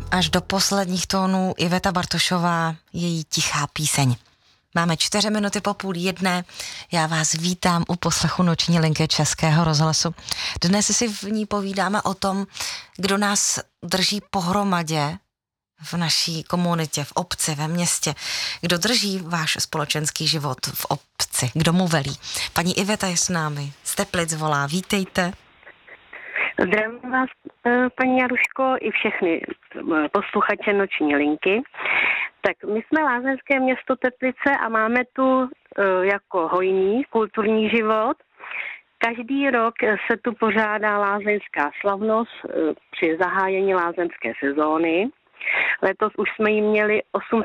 až do posledních tónů Iveta Bartošová, její Tichá píseň. Máme 4 minuty po 12:30. Já vás vítám u poslechu Noční linky Českého rozhlasu. Dnes si v ní povídáme o tom, kdo nás drží pohromadě v naší komunitě, v obci, ve městě. Kdo drží váš společenský život v obci, kdo mu velí. Paní Iveta je s námi, z Teplic volá, vítejte. Zdravím vás, paní Jaruško, i všechny posluchače Noční linky. Tak my jsme lázeňské město Teplice a máme tu jako hojný kulturní život. Každý rok se tu pořádá lázeňská slavnost při zahájení lázeňské sezóny. Letos už jsme ji měli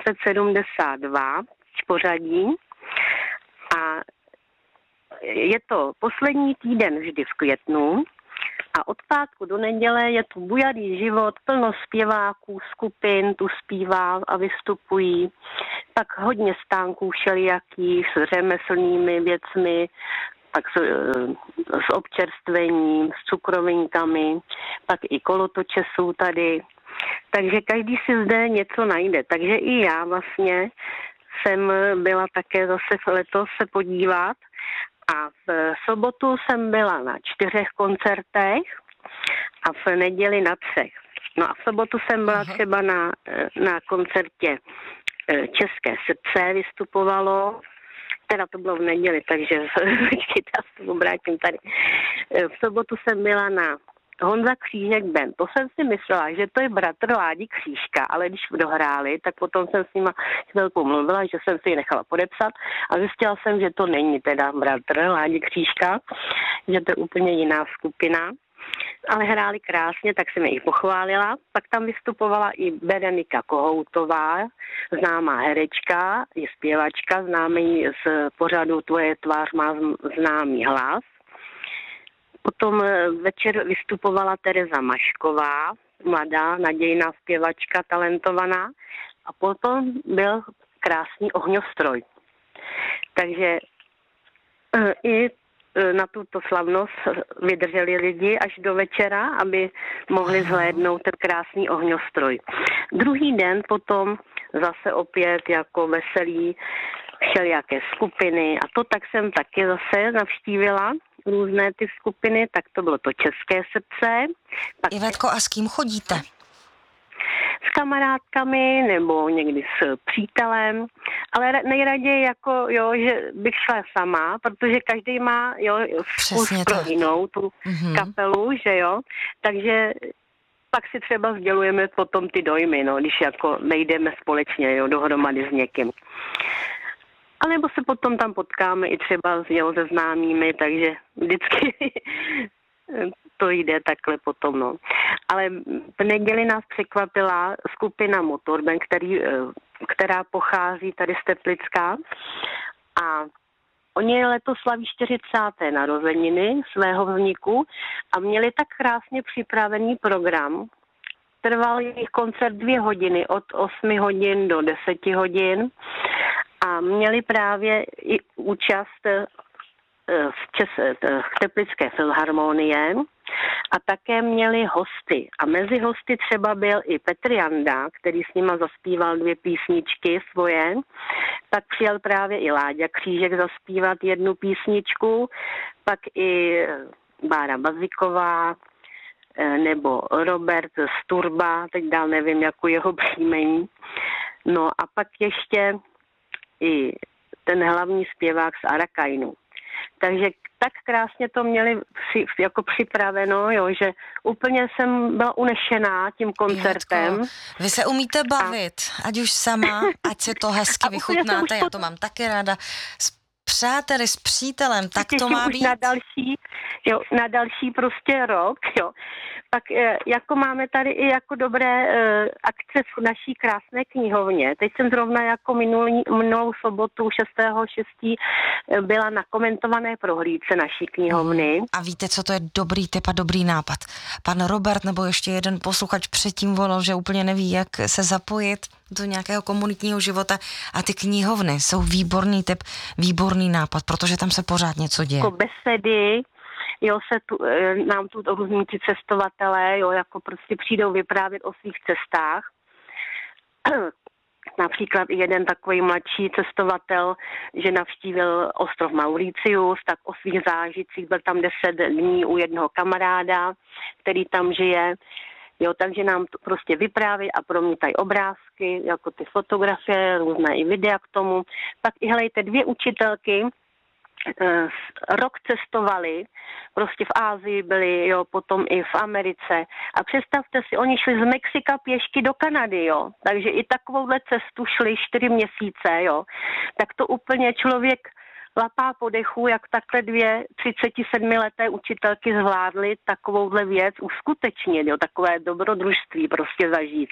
872 v pořadí a je to poslední týden vždy v květnu. A od pátku do neděle je tu bujadý život, plno zpěváků, skupin, tu zpívá a vystupují. Pak hodně stánků všelijakých s řemeslnými věcmi, pak s občerstvením, s cukrovinkami, pak i kolotoče jsou tady. Takže každý si zde něco najde. Takže i já vlastně jsem byla také zase letos se podívat. A v sobotu jsem byla na 4 koncertech a v neděli na 3. No a v sobotu jsem byla třeba na koncertě České srdce vystupovalo, teda to bylo v neděli, takže počkejte, já se obrátím tady. V sobotu jsem byla na Honza Křížek band. To jsem si myslela, že to je bratr Ládi Křížka, ale když dohráli, tak potom jsem s nima chvilku mluvila, že jsem si ji nechala podepsat a zjistila jsem, že to není teda bratr Ládi Křížka, že to je úplně jiná skupina. Ale hráli krásně, tak jsem je i pochválila. Pak tam vystupovala i Berenika Kohoutová, známá herečka, je zpěvačka, známe ji z pořadu Tvoje tvář má známý hlas. Potom večer vystupovala Tereza Mašková, mladá, nadějná zpěvačka, talentovaná. A potom byl krásný ohňostroj. Takže i na tuto slavnost vydrželi lidi až do večera, aby mohli zhlédnout ten krásný ohňostroj. Druhý den potom zase opět jako veselý všelijaké skupiny a to tak jsem taky zase navštívila různé ty skupiny, tak to bylo to České srdce. Ivetko, a s kým chodíte? S kamarádkami nebo někdy s přítelem, ale nejraději jako, že bych šla sama, protože každý má, vkus pro jinou tu kapelu, že jo, takže pak si třeba sdělujeme potom ty dojmy, když jako nejdeme společně, dohromady s někým. A nebo se potom tam potkáme i třeba se známými, takže vždycky to jde takhle potom, Ale v neděli nás překvapila skupina Motorben, která pochází tady z Teplicka a oni letos slaví 40. narozeniny svého vzniku a měli tak krásně připravený program. Trval jejich koncert 2 hodiny, od 8 hodin do 10 hodin a měli právě i účast v Teplické filharmonie a také měli hosty. A mezi hosty třeba byl i Petr Janda, který s nima zaspíval 2 písničky svoje. Pak přijel právě i Láďa Křížek zaspívat 1 písničku, pak i Bára Baziková nebo Robert Sturba, teď dál nevím, jakou jeho příjmení. No a pak ještě i ten hlavní zpěvák z Arakajnu. Takže tak krásně to měli jako připraveno, že úplně jsem byla unešená tím koncertem. Jitko, vy se umíte bavit, ať už sama, ať se to hezky vychutnáte, já to mám taky ráda, s přáteli, s přítelem, tak to má být. Na další prostě rok, Pak jako máme tady i jako dobré akce v naší krásné knihovně. Teď jsem zrovna jako minulou sobotu 6.6. byla na komentované prohlídce naší knihovny. A víte, co to je dobrý tip a dobrý nápad? Pan Robert nebo ještě jeden posluchač předtím volal, že úplně neví, jak se zapojit do nějakého komunitního života a ty knihovny jsou výborný tip, výborný nápad, protože tam se pořád něco děje. Jako besedy, nám tu různí cestovatelé, jako prostě přijdou vyprávět o svých cestách. například jeden takový mladší cestovatel, že navštívil ostrov Mauricius, tak o svých zážitcích byl tam 10 dní u jednoho kamaráda, který tam žije. Jo, takže nám to prostě vypráví a promítají obrázky, jako ty fotografie, různé i videa k tomu. Pak i helejte, 2 učitelky rok cestovali, prostě v Ázii byli, jo, potom i v Americe. A představte si, oni šli z Mexika pěšky do Kanady, jo. Takže i takovouhle cestu šli 4 měsíce, jo. Tak to úplně člověk lapá po dechu, jak takhle 2 37leté učitelky zvládly takovouhle věc uskutečnit, jo, takové dobrodružství prostě zažít.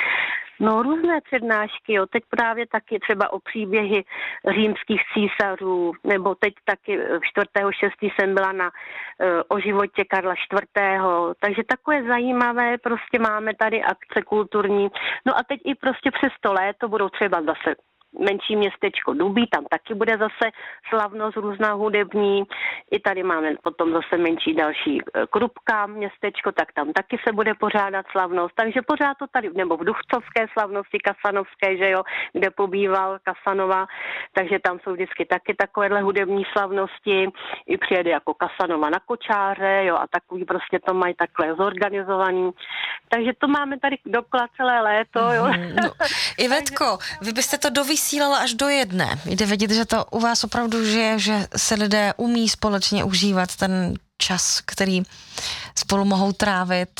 No různé přednášky, jo, teď právě taky třeba o příběhy římských císařů, nebo teď taky 4.6. jsem byla o životě Karla IV. Takže takové zajímavé prostě máme tady akce kulturní. No a teď i prostě přes to léto budou třeba zase menší městečko Dubí, tam taky bude zase slavnost různá hudební. I tady máme potom zase menší další Krupka městečko, tak tam taky se bude pořádat slavnost. Takže pořád to tady, nebo v Duchcovské slavnosti Kasanovské, že jo, kde pobýval Kasanova, takže tam jsou vždycky taky takovéhle hudební slavnosti. I přijede jako Kasanova na kočáře, jo, a takový prostě to mají takhle zorganizovaný. Takže to máme tady dokola celé léto, jo. No, Ivetko, vy byste to dovysílala až do 1. Jde vidět, že to u vás opravdu žije, že se lidé umí společně užívat ten čas, který spolu mohou trávit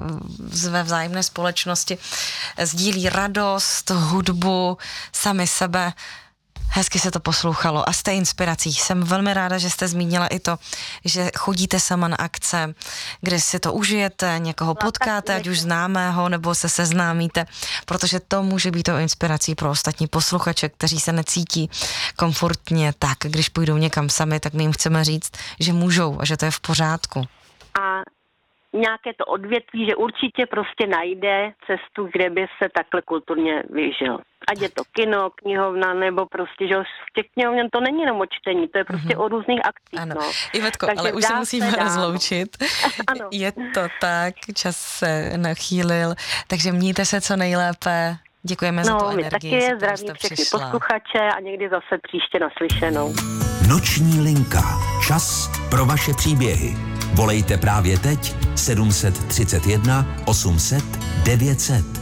ve vzájemné společnosti. Sdílí radost, hudbu, sami sebe. Hezky se to poslouchalo a jste inspirací. Jsem velmi ráda, že jste zmínila i to, že chodíte sama na akce, kde si to užijete, někoho potkáte, ať už známého, nebo se seznámíte, protože to může být to inspirací pro ostatní posluchače, kteří se necítí komfortně tak, když půjdou někam sami, tak my jim chceme říct, že můžou a že to je v pořádku. A nějaké to odvětví, že určitě prostě najde cestu, kde by se takhle kulturně vyžil. Ať je to kino, knihovna, nebo prostě, že v těch knihovně to není jenom o čtení, to je prostě o různých akcích. Ano. No. Ivetko, takže ale už se musíme rozloučit. Ano. Je to tak, čas se nachýlil, takže mějte se co nejlépe. Děkujeme za tu energii. Taky zdravím všechny posluchače a někdy zase příště naslyšenou. Noční linka. Čas pro vaše příběhy. Volejte právě teď 731 800 900.